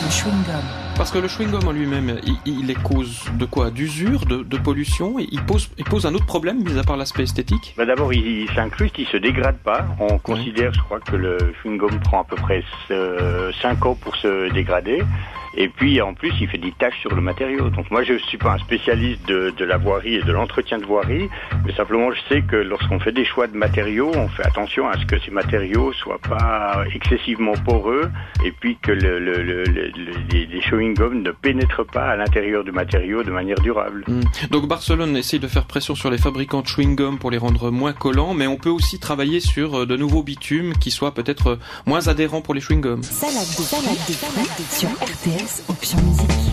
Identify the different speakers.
Speaker 1: chewing-gum.
Speaker 2: Parce que le chewing-gum en lui-même, il est cause de quoi? D'usure, de pollution? Il pose un autre problème, mis à part l'aspect esthétique?
Speaker 3: D'abord, il s'incruste, il se dégrade pas. On considère, je crois, que le chewing-gum prend à peu près 5 ans pour se dégrader. Et puis, en plus, il fait des taches sur le matériau. Donc moi, je suis pas un spécialiste de la voirie et de l'entretien de voirie, mais simplement, je sais que lorsqu'on fait des choix de matériaux, on fait attention à ce que ces matériaux soient pas excessivement poreux, et puis que les chewing-gums ne pénètrent pas à l'intérieur du matériau de manière durable.
Speaker 2: Donc Barcelone essaye de faire pression sur les fabricants de chewing-gum pour les rendre moins collants, mais on peut aussi travailler sur de nouveaux bitumes qui soient peut-être moins adhérents pour les chewing-gums.
Speaker 1: Salade de sur RTS, option musique.